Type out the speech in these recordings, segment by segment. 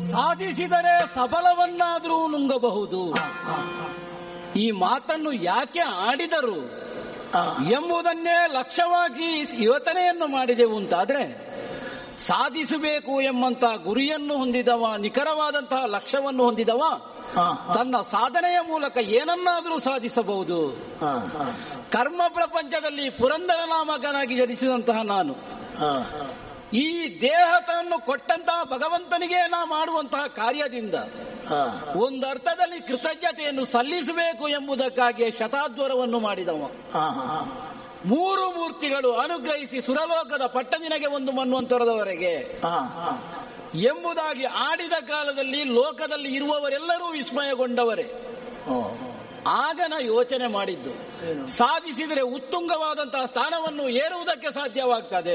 ಸಾಧಿಸಿದರೆ ಸಬಲವನ್ನಾದರೂ ನುಂಗಬಹುದು. ಈ ಮಾತನ್ನು ಯಾಕೆ ಆಡಿದರು ಎಂಬುದನ್ನೇ ಲಕ್ಷ್ಯವಾಗಿ ಯೋಚನೆಯನ್ನು ಮಾಡಿದೆವು ಅಂತಾದ್ರೆ, ಸಾಧಿಸಬೇಕು ಎಂಬಂತ ಗುರಿಯನ್ನು ಹೊಂದಿದವ, ನಿಖರವಾದಂತಹ ಲಕ್ಷ್ಯವನ್ನು ಹೊಂದಿದವ ತನ್ನ ಸಾಧನೆಯ ಮೂಲಕ ಏನನ್ನಾದರೂ ಸಾಧಿಸಬಹುದು. ಕರ್ಮ ಪ್ರಪಂಚದಲ್ಲಿ ಪುರಂದರ ನಾಮಕನಾಗಿ ಜನಿಸಿದಂತಹ ನಾನು ಈ ದೇಹವನ್ನು ಕೊಟ್ಟಂತಹ ಭಗವಂತನಿಗೆ ನಾ ಮಾಡುವಂತಹ ಕಾರ್ಯದಿಂದ ಒಂದರ್ಥದಲ್ಲಿ ಕೃತಜ್ಞತೆಯನ್ನು ಸಲ್ಲಿಸಬೇಕು ಎಂಬುದಕ್ಕಾಗಿ ಶತಾದ್ವರವನ್ನು ಮಾಡಿದವ. 3 ಮೂರ್ತಿಗಳು ಅನುಗ್ರಹಿಸಿ ಸುರಲೋಕದ ಪಟ್ಟದಿನಗೆ ಒಂದು ಮನ್ವಂತರದವರೆಗೆ ಎಂಬುದಾಗಿ ಆಡಿದ ಕಾಲದಲ್ಲಿ ಲೋಕದಲ್ಲಿ ಇರುವವರೆಲ್ಲರೂ ವಿಸ್ಮಯಗೊಂಡವರೇ. ಆಗನ ಯೋಚನೆ ಮಾಡಿದ್ದು, ಸಾಧಿಸಿದರೆ ಉತ್ತುಂಗವಾದಂತಹ ಸ್ಥಾನವನ್ನು ಏರುವುದಕ್ಕೆ ಸಾಧ್ಯವಾಗ್ತದೆ.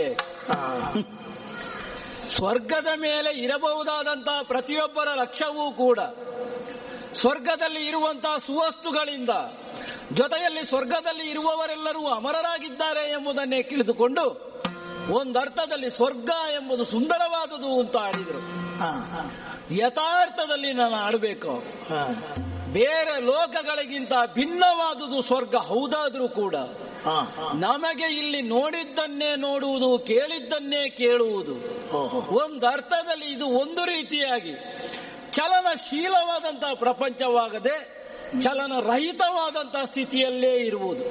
ಸ್ವರ್ಗದ ಮೇಲೆ ಇರಬಹುದಾದಂತಹ ಪ್ರತಿಯೊಬ್ಬರ ಲಕ್ಷ್ಯವೂ ಕೂಡ ಸ್ವರ್ಗದಲ್ಲಿ ಇರುವಂತಹ ಸುವಸ್ತುಗಳಿಂದ, ಜೊತೆಯಲ್ಲಿ ಸ್ವರ್ಗದಲ್ಲಿ ಇರುವವರೆಲ್ಲರೂ ಅಮರರಾಗಿದ್ದಾರೆ ಎಂಬುದನ್ನೇ ತಿಳಿದುಕೊಂಡು ಒಂದರ್ಥದಲ್ಲಿ ಸ್ವರ್ಗ ಎಂಬುದು ಸುಂದರವಾದುದು ಅಂತ ಆಡಿದರು. ಯಥಾರ್ಥದಲ್ಲಿ ನಾನು ಆಡಬೇಕು, ಬೇರೆ ಲೋಕಗಳಿಗಿಂತ ಭಿನ್ನವಾದುದು ಸ್ವರ್ಗ ಹೌದಾದ್ರೂ ಕೂಡ ನಮಗೆ ಇಲ್ಲಿ ನೋಡಿದ್ದನ್ನೇ ನೋಡುವುದು, ಕೇಳಿದ್ದನ್ನೇ ಕೇಳುವುದು. ಒಂದರ್ಥದಲ್ಲಿ ಇದು ಒಂದು ರೀತಿಯಾಗಿ ಚಲನಶೀಲವಾದಂತಹ ಪ್ರಪಂಚವಾಗದೆ ಚಲನರಹಿತವಾದಂತಹ ಸ್ಥಿತಿಯಲ್ಲೇ ಇರುವುದು.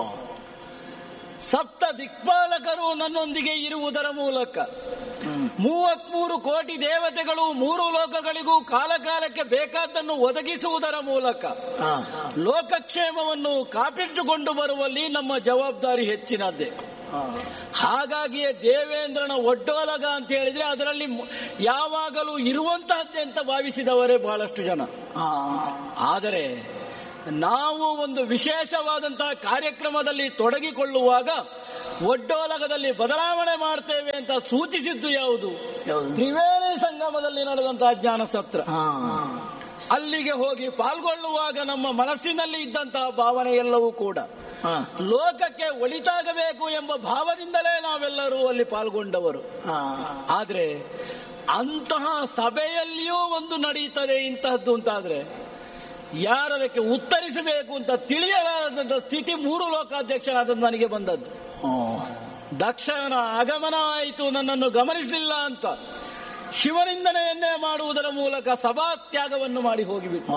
ಸಪ್ತ ದಿಕ್ಪಾಲಕರು ನನ್ನೊಂದಿಗೆ ಇರುವುದರ ಮೂಲಕ 33 ಕೋಟಿ ದೇವತೆಗಳು 3 ಲೋಕಗಳಿಗೂ ಕಾಲಕಾಲಕ್ಕೆ ಬೇಕಾದ್ದನ್ನು ಒದಗಿಸುವುದರ ಮೂಲಕ ಲೋಕಕ್ಷೇಮವನ್ನು ಕಾಪಿಟ್ಟುಕೊಂಡು ಬರುವಲ್ಲಿ ನಮ್ಮ ಜವಾಬ್ದಾರಿ ಹೆಚ್ಚಿನದ್ದೇ. ಹಾಗಾಗಿಯೇ ದೇವೇಂದ್ರನ ಒಡ್ಡೋಲಗ ಅಂತ ಹೇಳಿದ್ರೆ ಅದರಲ್ಲಿ ಯಾವಾಗಲೂ ಇರುವಂತಹದ್ದೇ ಅಂತ ಭಾವಿಸಿದವರೇ ಬಹಳಷ್ಟು ಜನ. ಆದರೆ ನಾವು ಒಂದು ವಿಶೇಷವಾದಂತಹ ಕಾರ್ಯಕ್ರಮದಲ್ಲಿ ತೊಡಗಿಕೊಳ್ಳುವಾಗ ಒಡ್ಡೋಲಗದಲ್ಲಿ ಬದಲಾವಣೆ ಮಾಡ್ತೇವೆ ಅಂತ ಸೂಚಿಸಿದ್ದು ಯಾವುದು? ತ್ರಿವೇಣಿ ಸಂಗಮದಲ್ಲಿ ನಡೆದಂತಹ ಜ್ಞಾನ ಸತ್ರ. ಅಲ್ಲಿಗೆ ಹೋಗಿ ಪಾಲ್ಗೊಳ್ಳುವಾಗ ನಮ್ಮ ಮನಸ್ಸಿನಲ್ಲಿ ಇದ್ದಂತಹ ಭಾವನೆ ಎಲ್ಲವೂ ಕೂಡ ಲೋಕಕ್ಕೆ ಒಳಿತಾಗಬೇಕು ಎಂಬ ಭಾವದಿಂದಲೇ ನಾವೆಲ್ಲರೂ ಅಲ್ಲಿ ಪಾಲ್ಗೊಂಡವರು. ಆದ್ರೆ ಅಂತಹ ಸಭೆಯಲ್ಲಿಯೂ ಒಂದು ನಡೆಯುತ್ತದೆ ಇಂತಹದ್ದು ಅಂತಾದ್ರೆ ಯಾರದಕ್ಕೆ ಉತ್ತರಿಸಬೇಕು ಅಂತ ತಿಳಿಯಲಾರದಂತ ಸ್ಥಿತಿ 3 ಲೋಕಾಧ್ಯಕ್ಷನಾದ ನನಗೆ ಬಂದದ್ದು. ದಕ್ಷನ ಆಗಮನ ಆಯಿತು, ನನ್ನನ್ನು ಗಮನಿಸಲಿಲ್ಲ ಅಂತ ಶಿವನಿಂದನೆಯನ್ನೇ ಮಾಡುವುದರ ಮೂಲಕ ಸಭಾತ್ಯಾಗವನ್ನು ಮಾಡಿ ಹೋಗಿಬಿಟ್ಟು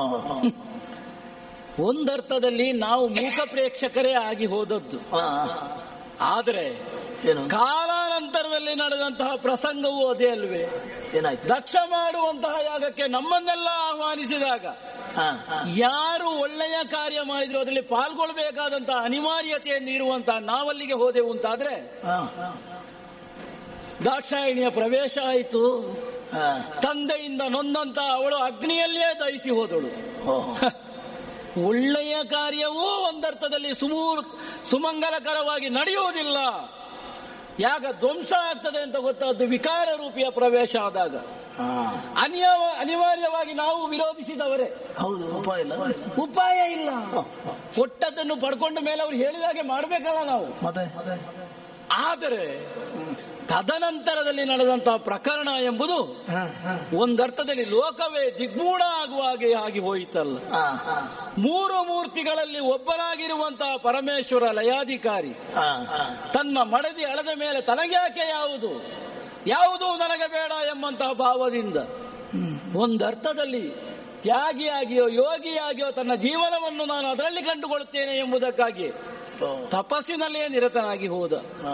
ಒಂದರ್ಥದಲ್ಲಿ ನಾವು ಮೂಕ ಪ್ರೇಕ್ಷಕರೇ ಆಗಿ ಹೋದದ್ದು. ಆದರೆ ಕಾಲಾನಂತರದಲ್ಲಿ ನಡೆದಂತಹ ಪ್ರಸಂಗವೂ ಅದೇ ಅಲ್ವೇ? ದಕ್ಷ ಮಾಡುವಂತಹ ಯಾಗಕ್ಕೆ ನಮ್ಮನ್ನೆಲ್ಲ ಆಹ್ವಾನಿಸಿದಾಗ ಯಾರು ಒಳ್ಳೆಯ ಕಾರ್ಯ ಮಾಡಿದ್ರು ಅದರಲ್ಲಿ ಪಾಲ್ಗೊಳ್ಬೇಕಾದಂತಹ ಅನಿವಾರ್ಯತೆಯನ್ನು ಇರುವಂತಹ ನಾವಲ್ಲಿಗೆ ಹೋದೆವು ಅಂತಾದ್ರೆ ದಾಕ್ಷಾಯಿಣಿಯ ಪ್ರವೇಶ ಆಯಿತು. ತಂದೆಯಿಂದ ನೊಂದಂತ ಅವಳು ಅಗ್ನಿಯಲ್ಲಿಯೇ ದಹಿಸಿ ಹೋದಳು. ಒಳ್ಳೆಯ ಕಾರ್ಯವೂ ಒಂದರ್ಥದಲ್ಲಿ ಸುಮಂಗಲಕರವಾಗಿ ನಡೆಯುವುದಿಲ್ಲ. ಯಾಗ ಧ್ವಂಸ ಆಗ್ತದೆ ಅಂತ ಗೊತ್ತಾದ್ದು ವಿಕಾರ ರೂಪಿಯ ಪ್ರವೇಶ ಆದಾಗ ಅನಿವಾರ್ಯವಾಗಿ ನಾವು ವಿರೋಧಿಸಿದವರೇ. ಹೌದು, ಉಪಾಯ ಇಲ್ಲ. ಕೊಟ್ಟದ್ದನ್ನು ಪಡ್ಕೊಂಡ ಮೇಲೆ ಅವ್ರು ಹೇಳಿದಾಗೆ ಮಾಡಬೇಕಲ್ಲ ನಾವು. ಆದರೆ ತದನಂತರದಲ್ಲಿ ನಡೆದಂತಹ ಪ್ರಕರಣ ಎಂಬುದು ಒಂದರ್ಥದಲ್ಲಿ ಲೋಕವೇ ದಿಗ್ಮೂಢ ಆಗುವ ಹಾಗೆ ಆಗಿ ಹೋಯಿತಲ್ಲ. 3 ಮೂರ್ತಿಗಳಲ್ಲಿ ಒಬ್ಬನಾಗಿರುವಂತಹ ಪರಮೇಶ್ವರ ಲಯಾಧಿಕಾರಿ ತನ್ನ ಮಡದಿ ಅಳದ ಮೇಲೆ ತನಗ್ಯಾಕೆ ಯಾವುದು ನನಗೆ ಬೇಡ ಎಂಬಂತಹ ಭಾವದಿಂದ ಒಂದರ್ಥದಲ್ಲಿ ತ್ಯಾಗಿಯಾಗಿಯೋ ಯೋಗಿಯಾಗಿಯೋ ತನ್ನ ಜೀವನವನ್ನು ನಾನು ಅದರಲ್ಲಿ ಕಂಡುಕೊಳ್ಳುತ್ತೇನೆ ಎಂಬುದಕ್ಕಾಗಿ ತಪಸ್ಸಿನಲ್ಲೇ ನಿರತನಾಗಿ ಹೋದ.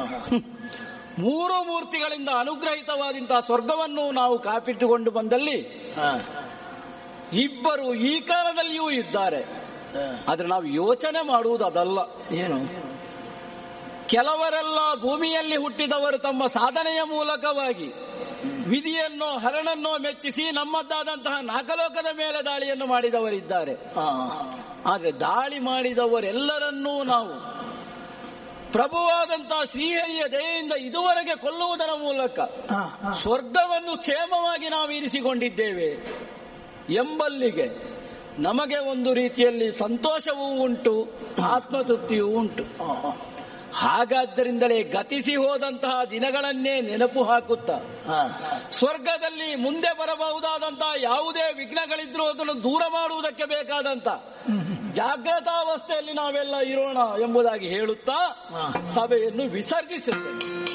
3 ಮೂರ್ತಿಗಳಿಂದ ಅನುಗ್ರಹಿತವಾದಂತಹ ಸ್ವರ್ಗವನ್ನು ನಾವು ಕಾಪಿಟ್ಟುಕೊಂಡು ಬಂದಲ್ಲಿ ಇಬ್ಬರು ಈ ಕಾಲದಲ್ಲಿಯೂ ಇದ್ದಾರೆ. ಆದ್ರೆ ನಾವು ಯೋಚನೆ ಮಾಡುವುದು ಅದಲ್ಲ. ಏನು? ಕೆಲವರೆಲ್ಲ ಭೂಮಿಯಲ್ಲಿ ಹುಟ್ಟಿದವರು ತಮ್ಮ ಸಾಧನೆಯ ಮೂಲಕವಾಗಿ ವಿಧಿಯನ್ನೋ ಹರಣನ್ನೋ ಮೆಚ್ಚಿಸಿ ನಮ್ಮದ್ದಾದಂತಹ ನಾಗಲೋಕದ ಮೇಲೆ ದಾಳಿಯನ್ನು ಮಾಡಿದವರಿದ್ದಾರೆ. ಆದ್ರೆ ದಾಳಿ ಮಾಡಿದವರೆಲ್ಲರನ್ನೂ ನಾವು ಪ್ರಭುವಾದಂತಹ ಶ್ರೀಹರಿಯ ದಯೆಯಿಂದ ಇದುವರೆಗೆ ಕೊಲ್ಲುವುದರ ಮೂಲಕ ಸ್ವರ್ಗವನ್ನು ಕ್ಷೇಮವಾಗಿ ನಾವು ಇರಿಸಿಕೊಂಡಿದ್ದೇವೆ ಎಂಬಲ್ಲಿಗೆ ನಮಗೆ ಒಂದು ರೀತಿಯಲ್ಲಿ ಸಂತೋಷವೂ ಉಂಟು, ಆತ್ಮತೃಪ್ತಿಯೂ ಉಂಟು. ಹಾಗಾದ್ದರಿಂದಲೇ ಗತಿಸಿ ಹೋದಂತಹ ದಿನಗಳನ್ನೇ ನೆನಪು ಹಾಕುತ್ತಾ ಸ್ವರ್ಗದಲ್ಲಿ ಮುಂದೆ ಬರಬಹುದಾದಂತಹ ಯಾವುದೇ ವಿಘ್ನಗಳಿದ್ರೂ ಅದನ್ನು ದೂರ ಮಾಡುವುದಕ್ಕೆ ಬೇಕಾದಂತ ಜಾಗೃತಾವಸ್ಥೆಯಲ್ಲಿ ನಾವೆಲ್ಲ ಇರೋಣ ಎಂಬುದಾಗಿ ಹೇಳುತ್ತಾ ಸಭೆಯನ್ನು ವಿಸರ್ಜಿಸುತ್ತೇನೆ.